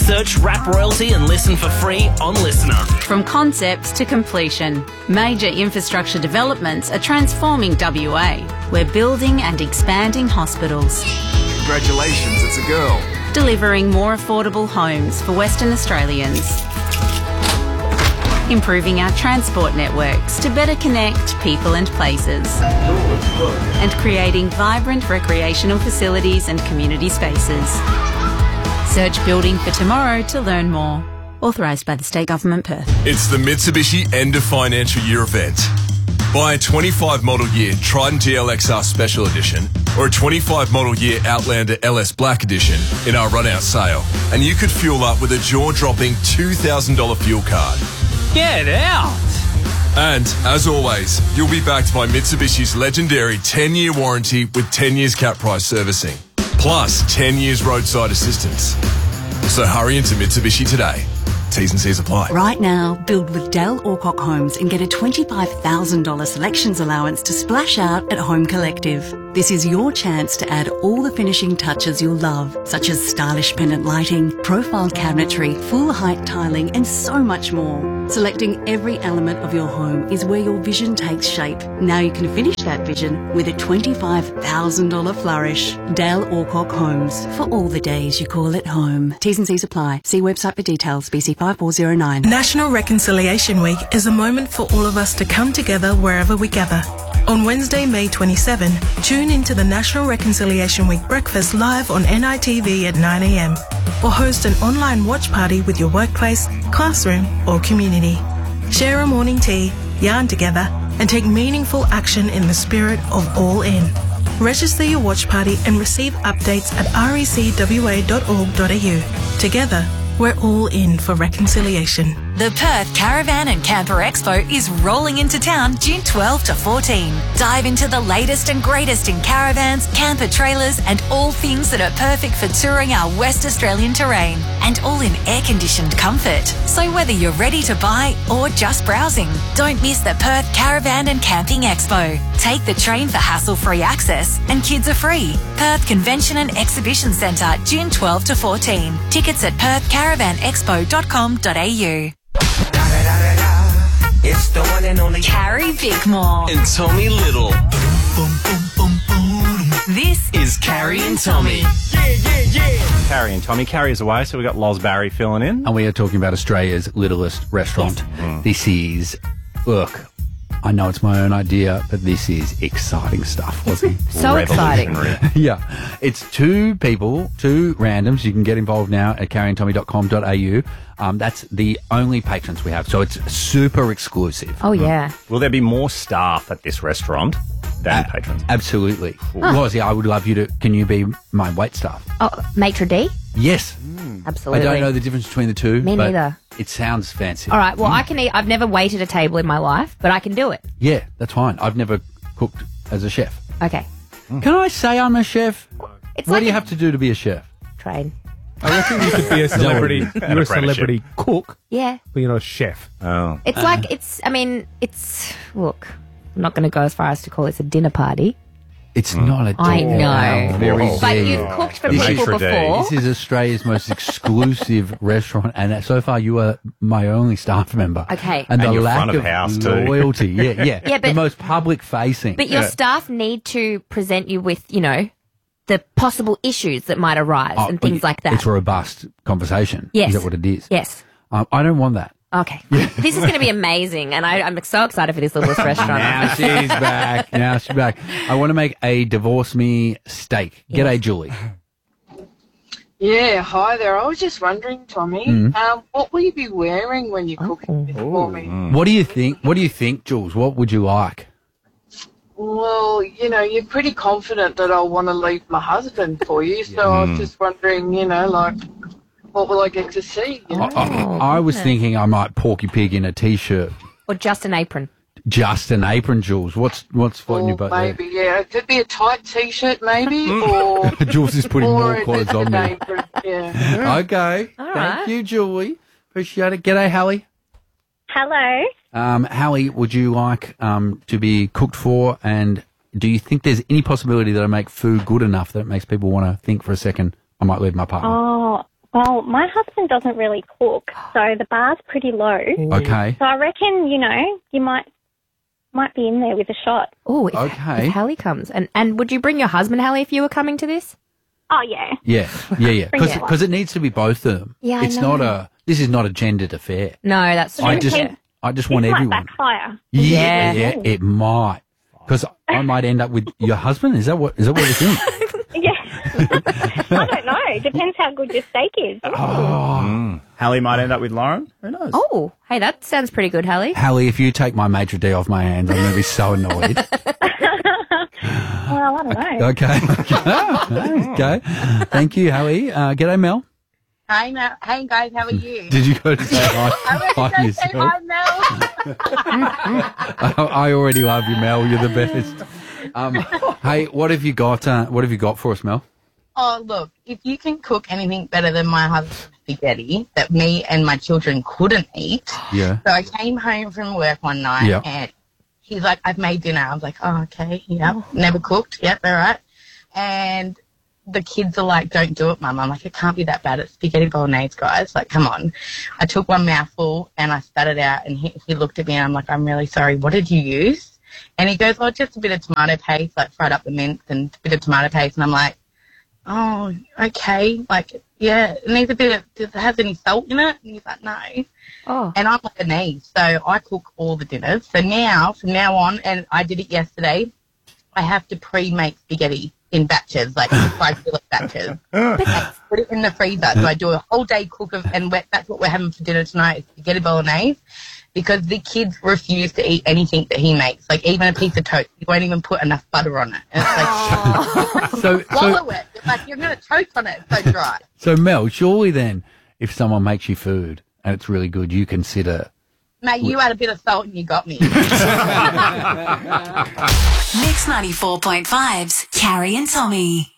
Search Rap Royalty and listen for free on Listener. From concepts to completion, major infrastructure developments are transforming WA. We're building and expanding hospitals. Congratulations, it's a girl. Delivering more affordable homes for Western Australians. Improving our transport networks to better connect people and places. And creating vibrant recreational facilities and community spaces. Search Building for Tomorrow to learn more. Authorised by the State Government, Perth. It's the Mitsubishi End of Financial Year event. Buy a 25 model year Triton GLXR Special Edition or a 25 model year Outlander LS Black Edition in our run-out sale, and you could fuel up with a jaw-dropping $2,000 fuel card. Get out! And, as always, you'll be backed by Mitsubishi's legendary 10-year warranty with 10 years cap price servicing, plus 10 years roadside assistance. So hurry into Mitsubishi today. T's and C's apply. Right now, build with Dale Alcock Homes and get a $25,000 selections allowance to splash out at Home Collective. This is your chance to add all the finishing touches you'll love, such as stylish pendant lighting, profiled cabinetry, full height tiling, and so much more. Selecting every element of your home is where your vision takes shape. Now you can finish that vision with a $25,000 flourish. Dale Alcock Homes, for all the days you call it home. T's and C's apply. See website for details. BC 5409. National Reconciliation Week is a moment for all of us to come together wherever we gather. On Wednesday, May 27, tune into the National Reconciliation Week breakfast live on NITV at 9 a.m. or host an online watch party with your workplace, classroom or community. Share a morning tea, yarn together and take meaningful action in the spirit of All In. Register your watch party and receive updates at recwa.org.au. Together, we're all in for reconciliation. The Perth Caravan and Camper Expo is rolling into town June 12 to 14. Dive into the latest and greatest in caravans, camper trailers and all things that are perfect for touring our West Australian terrain, and all in air-conditioned comfort. So whether you're ready to buy or just browsing, don't miss the Perth Caravan and Camping Expo. Take the train for hassle-free access and kids are free. Perth Convention and Exhibition Centre, June 12 to 14. Tickets at perthcaravanexpo.com.au. It's the one and only Carrie Bickmore And Tommy Little. This Is Carrie and Tommy. Carrie and Tommy. Carrie is away, so we've got Loz Barry filling in. And we are talking about Australia's littlest restaurant. This is, look, I know it's my own idea, but this is exciting stuff, wasn't it? So exciting. Yeah. It's two people, two randoms. You can get involved now at carrieandtommy.com.au. That's the only patrons we have, so it's super exclusive. Oh, yeah. Will there be more staff at this restaurant than patrons? Absolutely. Lozzie, I would love you to, can you be my wait staff? Oh, maitre d'? Yes. Absolutely. I don't know the difference between the two. Me but neither. It sounds fancy. All right, well, I can eat. I've never waited a table in my life, but I can do it. Yeah, that's fine. I've never cooked as a chef. Okay. Can I say I'm a chef? It's What like do you have to do to be a chef? train. I reckon you could be a celebrity. You're a celebrity cook, Yeah. but you're not a chef. Oh. It's like, it's, I mean, it's, look, I'm not going to go as far as to call this a dinner party. It's not a I know. Wow, very But deep. you've cooked for This people is- before. This is Australia's most exclusive restaurant, and so far you are my only staff member. Okay. And the And you're lack front of of house too. loyalty. Yeah. Yeah, the but- most public facing. But your staff need to present you with, you know, the possible issues that might arise and things like that. It's a robust conversation. Yes. Is that what it is? Yes. I don't want that. Okay. This is going to be amazing, and I'm so excited for this littlest restaurant. Now she's back. Now she's back. I want to make a divorce me steak. G'day, Julie. Yeah, hi there. I was just wondering, Tommy, what will you be wearing when you're cooking this for me? What do you think? What do you think, Jules? What would you like? Well, you know, you're pretty confident that I'll want to leave my husband for you, so I was just wondering, you know, like, what will I get to see? You know? I was thinking I might Porky Pig in a T-shirt. Or just an apron. Just an apron, Jules. What's floating your boat there? Maybe, yeah. It could be a tight T-shirt, maybe, or... Jules is putting or more a- clothes on an me. apron, yeah. Okay. All Thank right. you, Julie. Appreciate it. G'day, Hallie. Hello. Hallie, would you like to be cooked for, and do you think there's any possibility that I make food good enough that it makes people want to think for a second, I might leave my partner? Oh, Well, my husband doesn't really cook, so the bar's pretty low. Okay. So I reckon, you might be in there with a shot. Oh, Okay. if Hallie comes. And would you bring your husband, Hallie, if you were coming to this? Oh, yeah. Yeah. Bring it. Because it needs to be both of them. Yeah, I it's know. this is not a gendered affair. No, that's true. I just want This might everyone. backfire. Yeah, it might. Because I might end up with your husband. Is that what you think? Yeah. I don't know. Depends how good your steak is. Hallie might end up with Lauren. Who knows? Oh, hey, that sounds pretty good, Hallie. Hallie, if you take my maitre d' off my hands, I'm going to be so annoyed. Well, I don't know. Okay. Okay. Thank you, Hallie. G'day, Mel. Hi, Mel. Hey, guys, how are you? Did you go to say hi? I was going to say hi, Mel. I already love you, Mel. You're the best. Hey, what have you got? What have you got for us, Mel? Oh, look, if you can cook anything better than my husband's spaghetti that me and my children couldn't eat. Yeah. So I came home from work one night Yeah. and he's like, I've made dinner. I was like, oh, okay, yeah, never cooked. Yep, all right. And the kids are like, don't do it, Mum. I'm like, it can't be that bad. It's spaghetti bolognese, guys. Like, come on. I took one mouthful and I spat it out and he looked at me and I'm like, I'm really sorry. What did you use? And he goes, oh, just a bit of tomato paste, like fried up the mince and a bit of tomato paste. And I'm like, oh, okay. Like, yeah, it needs a bit of, does it have any salt in it? And he's like, no. Oh. And I'm Lebanese, so I cook all the dinners. So now, from now on, and I did it yesterday, I have to pre-make spaghetti in batches, like 5 kilo batches. And put it in the freezer. So I do a whole day cook of, and that's what we're having for dinner tonight, is spaghetti bolognese, because the kids refuse to eat anything that he makes, like even a piece of toast. He won't even put enough butter on it. And it's like, swallow it. It's like, you're going to choke on it. It's so dry. So, Mel, surely then, if someone makes you food and it's really good, you consider... Mate, you had a bit of salt and you got me. Mix 94.5's Carrie and Tommy.